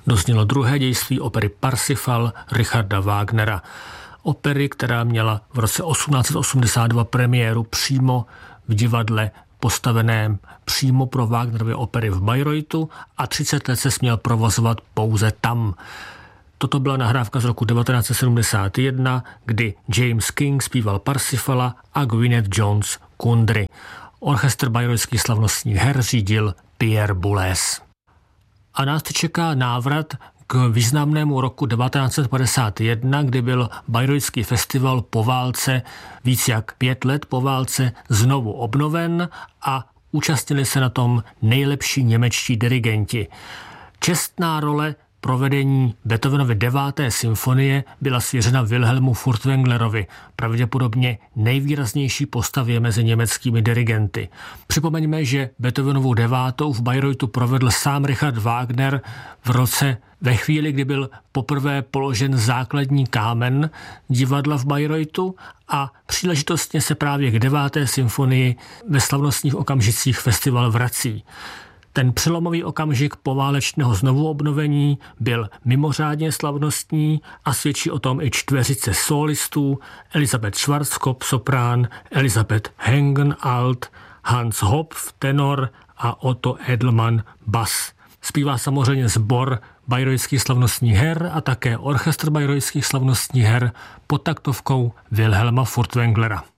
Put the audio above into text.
doznělo druhé dějství opery Parsifal Richarda Wagnera. Opery, která měla v roce 1882 premiéru přímo v divadle postaveném přímo pro Wagnerovy opery v Bayreuthu a 30 let se směl provozovat pouze tam. Toto byla nahrávka z roku 1971, kdy James King zpíval Parsifala a Gwyneth Jones Kundry. Orchestr bayreuthských slavnostních her řídil Pierre Boulez. A nás čeká návrat k významnému roku 1951, kdy byl Bayreuthský festival po válce, víc jak 5 let po válce, znovu obnoven a účastnili se na tom nejlepší němečtí dirigenti. Čestná role provedení Beethovenovy 9. symfonie byla svěřena Wilhelmu Furtwänglerovi, pravděpodobně nejvýraznější postavě mezi německými dirigenty. Připomeňme, že Beethovenovu 9. v Bayreuthu provedl sám Richard Wagner ve chvíli, kdy byl poprvé položen základní kámen divadla v Bayreuthu a příležitostně se právě k 9. symfonii ve slavnostních okamžicích festival vrací. Ten přelomový okamžik poválečného znovuobnovení byl mimořádně slavnostní a svědčí o tom i čtveřice solistů: Elisabeth Schwarzkopf soprán, Elisabeth Hengen alt, Hans Hopf tenor a Otto Edelmann bas. Zpívá samozřejmě sbor Bayreuthských slavnostních her a také orchestr Bayreuthských slavnostních her pod taktovkou Wilhelma Furtwänglera.